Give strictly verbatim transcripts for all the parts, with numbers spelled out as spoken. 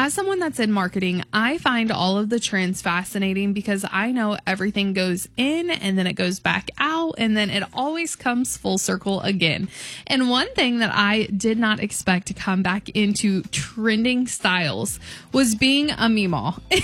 As someone that's in marketing, I find all of the trends fascinating because I know everything goes in and then it goes back out and then it always comes full circle again. And one thing that I did not expect to come back into trending styles was being a Meemaw. And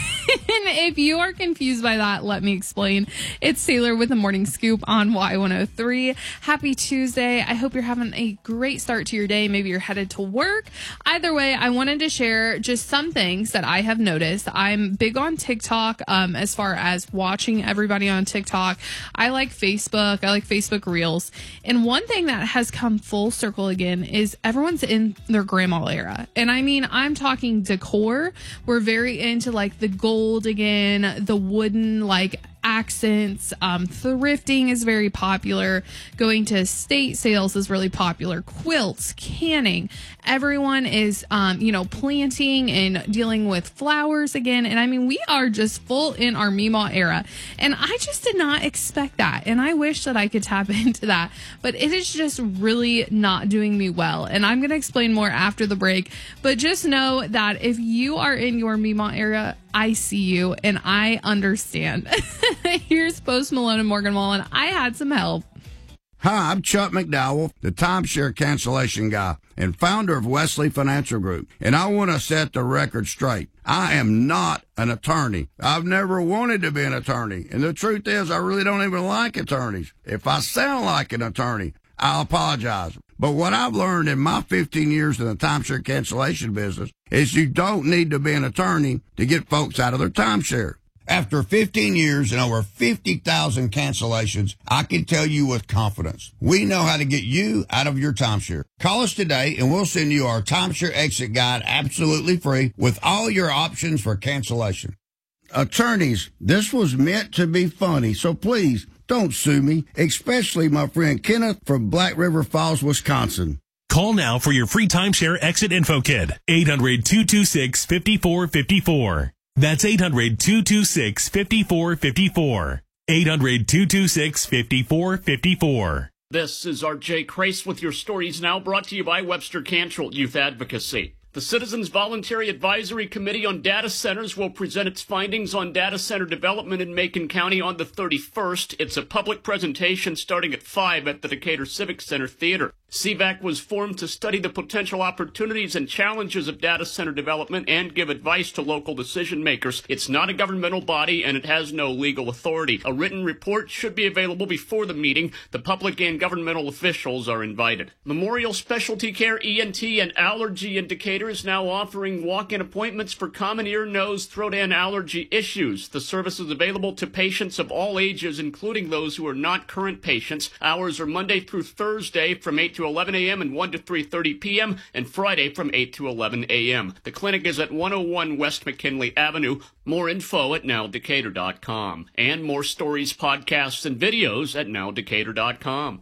if you are confused by that, let me explain. It's Taylor with the Morning Scoop on Y one oh three. Happy Tuesday. I hope you're having a great start to your day. Maybe you're headed to work. Either way, I wanted to share just some things that I have noticed. I'm big on TikTok um, as far as watching everybody on TikTok. I like Facebook. I like Facebook Reels. And one thing that has come full circle again is everyone's in their grandma era. And I mean, I'm talking decor. We're very into like the gold again, the wooden like accents. Um, thrifting is very popular. Going to estate sales is really popular. Quilts, canning. Everyone is, um, you know, planting and dealing with flowers again. And I mean, we are just full in our Meemaw era. And I just did not expect that. And I wish that I could tap into that. But it is just really not doing me well. And I'm going to explain more after the break. But just know that if you are in your Meemaw era, I see you and I understand. Here's Post Malone and Morgan Wallen. I had some help. Hi, I'm Chuck McDowell, the timeshare cancellation guy and founder of Wesley Financial Group. And I want to set the record straight. I am not an attorney. I've never wanted to be an attorney. And the truth is, I really don't even like attorneys. If I sound like an attorney, I'll apologize. But what I've learned in my fifteen years in the timeshare cancellation business is you don't need to be an attorney to get folks out of their timeshare. After fifteen years and over fifty thousand cancellations, I can tell you with confidence, we know how to get you out of your timeshare. Call us today and we'll send you our timeshare exit guide absolutely free with all your options for cancellation. Attorneys, this was meant to be funny, so please don't sue me, especially my friend Kenneth from Black River Falls, Wisconsin. Call now for your free timeshare exit info kit. eight hundred, two two six, five four five four. That's eight hundred, two two six, five four five four. eight hundred, two two six, five four five four. This is R J Crace with your stories now, brought to you by Webster Cantrell Youth Advocacy. The Citizens Voluntary Advisory Committee on Data Centers will present its findings on data center development in Macon County on the thirty-first. It's a public presentation starting at five at the Decatur Civic Center Theater. C VAC was formed to study the potential opportunities and challenges of data center development and give advice to local decision makers. It's not a governmental body and it has no legal authority. A written report should be available before the meeting. The public and governmental officials are invited. Memorial Specialty Care E N T and Allergy in Decatur is now offering walk-in appointments for common ear, nose, throat, and allergy issues. The service is available to patients of all ages, including those who are not current patients. Hours are Monday through Thursday from eight to eleven a.m. and one to three thirty p.m. and Friday from eight to eleven a.m. The clinic is at one oh one West McKinley Avenue. More info at now decatur dot com. And more stories, podcasts, and videos at now decatur dot com.